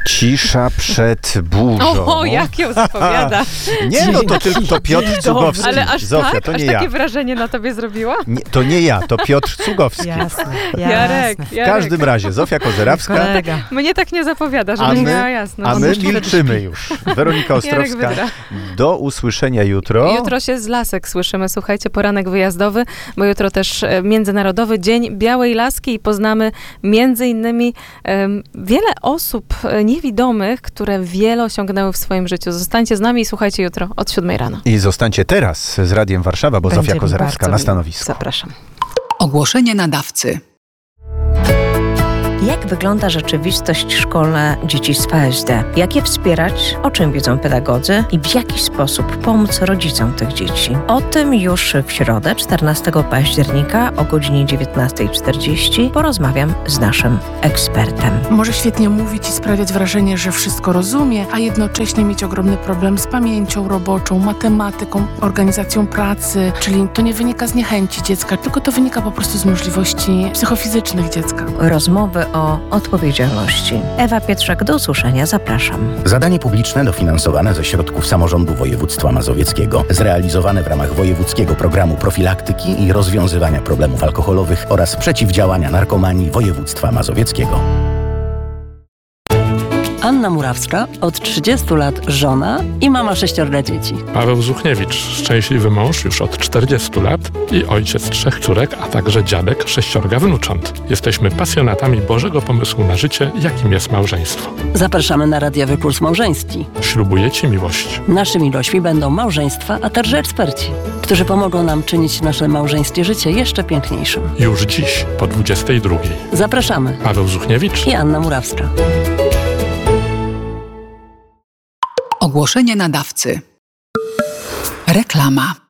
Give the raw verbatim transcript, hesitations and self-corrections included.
Cisza przed burzą. O, jak ją zapowiada. Nie, no to tylko to Piotr Cugowski. Ale aż Zofia, tak? to Aż nie takie ja. wrażenie na tobie zrobiła? Nie, to nie ja, to Piotr Cugowski. Jasne, jasne. Jarek, W Jarek. każdym razie Zofia Kozerawska, Kolega. Mnie tak nie zapowiada, a żebyś my, miała jasno. a On my już wtedy milczymy śpi. już. Weronika Ostrowska, wydra. do usłyszenia jutro. Jutro się z Lasek słyszymy. Słuchajcie, poranek wyjazdowy, bo jutro też e, Międzynarodowy Dzień Białej Laski i poznamy między innymi em, wiele osób e, niewidomych, które wiele osiągnęły w swoim życiu. Zostańcie z nami i słuchajcie jutro od siódmej rano. I zostańcie teraz z Radiem Warszawa, bo Będzie Zofia mi Kozerawska bardzo na miło. stanowisku. Zapraszam. Ogłoszenie nadawcy. Jak wygląda rzeczywistość szkolna dzieci z V S D? Jak je wspierać? O czym wiedzą pedagodzy? I w jaki sposób pomóc rodzicom tych dzieci? O tym już w środę, czternastego października o godzinie dziewiętnasta czterdzieści porozmawiam z naszym ekspertem. Może świetnie mówić i sprawiać wrażenie, że wszystko rozumie, a jednocześnie mieć ogromny problem z pamięcią roboczą, matematyką, organizacją pracy, czyli to nie wynika z niechęci dziecka, tylko to wynika po prostu z możliwości psychofizycznych dziecka. Rozmowy o odpowiedzialności. Ewa Pietrzak, do usłyszenia, zapraszam. Zadanie publiczne dofinansowane ze środków samorządu województwa mazowieckiego, zrealizowane w ramach wojewódzkiego programu profilaktyki i rozwiązywania problemów alkoholowych oraz przeciwdziałania narkomanii województwa mazowieckiego. Anna Murawska, od trzydziestu lat żona i mama sześciorga dzieci. Paweł Zuchniewicz, szczęśliwy mąż już od czterdziestu lat i ojciec trzech córek, a także dziadek sześciorga wnucząt. Jesteśmy pasjonatami Bożego pomysłu na życie, jakim jest małżeństwo. Zapraszamy na radiowy kurs małżeński. Ślubuję Ci miłość. Naszymi gośćmi będą małżeństwa, a także eksperci, którzy pomogą nam czynić nasze małżeńskie życie jeszcze piękniejszym. Już dziś, po dwudziestej drugiej. Zapraszamy. Paweł Zuchniewicz I Anna Murawska. Ogłoszenie nadawcy. Reklama.